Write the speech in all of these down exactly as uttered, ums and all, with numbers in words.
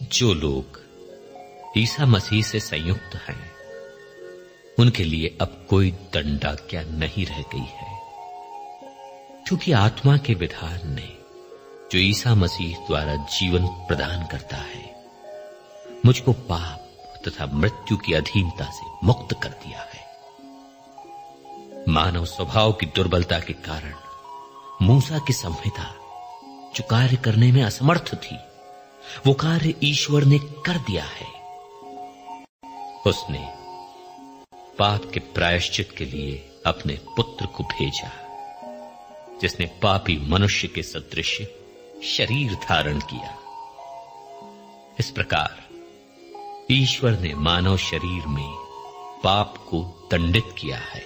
जो लोग ईसा मसीह से संयुक्त हैं, उनके लिए अब कोई दंडाज्ञा नहीं रह गई है, क्योंकि आत्मा के विधान ने, जो ईसा मसीह द्वारा जीवन प्रदान करता है, मुझको पाप तथा मृत्यु की अधीनता से मुक्त कर दिया है। मानव स्वभाव की दुर्बलता के कारण मूसा की संहिता, जो कार्य करने में असमर्थ थी, वो कार्य ईश्वर ने कर दिया है। उसने पाप के प्रायश्चित के लिए अपने पुत्र को भेजा, जिसने पापी मनुष्य के सदृश शरीर धारण किया। इस प्रकार ईश्वर ने मानव शरीर में पाप को दंडित किया है,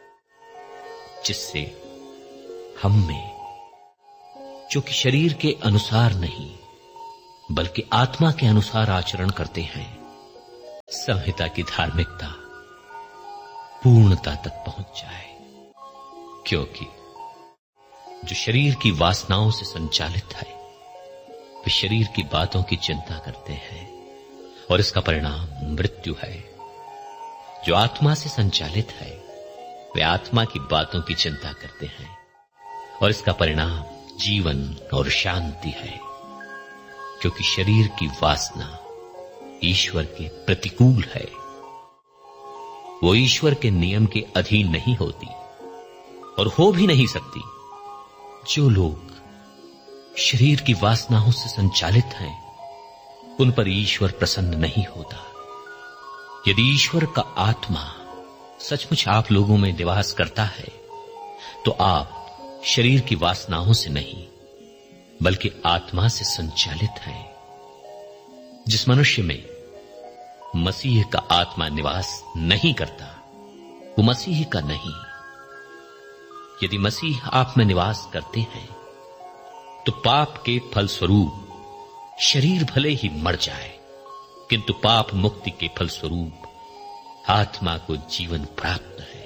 जिससे हम में, जो कि शरीर के अनुसार नहीं बल्कि आत्मा के अनुसार आचरण करते हैं, संहिता की धार्मिकता पूर्णता तक पहुंच जाए। क्योंकि जो शरीर की वासनाओं से संचालित है, वे शरीर की बातों की चिंता करते हैं और इसका परिणाम मृत्यु है। जो आत्मा से संचालित है, वे आत्मा की बातों की चिंता करते हैं और इसका परिणाम जीवन और शांति है। क्योंकि शरीर की वासना ईश्वर के प्रतिकूल है, वो ईश्वर के नियम के अधीन नहीं होती और हो भी नहीं सकती। जो लोग शरीर की वासनाओं से संचालित हैं, उन पर ईश्वर प्रसन्न नहीं होता। यदि ईश्वर का आत्मा सचमुच आप लोगों में निवास करता है, तो आप शरीर की वासनाओं से नहीं बल्कि आत्मा से संचालित हैं। जिस मनुष्य में मसीह का आत्मा निवास नहीं करता, वो मसीह का नहीं। यदि मसीह आप में निवास करते हैं, तो पाप के फलस्वरूप शरीर भले ही मर जाए, किंतु पाप मुक्ति के फलस्वरूप आत्मा को जीवन प्राप्त है।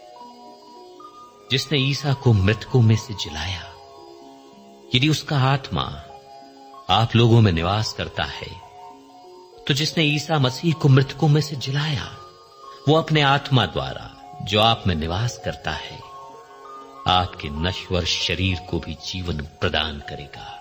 जिसने ईसा को मृतकों में से जिलाया, यदि उसका आत्मा आप लोगों में निवास करता है, तो जिसने ईसा मसीह को मृतकों में से जिलाया, वो अपने आत्मा द्वारा, जो आप में निवास करता है, आपके नश्वर शरीर को भी जीवन प्रदान करेगा।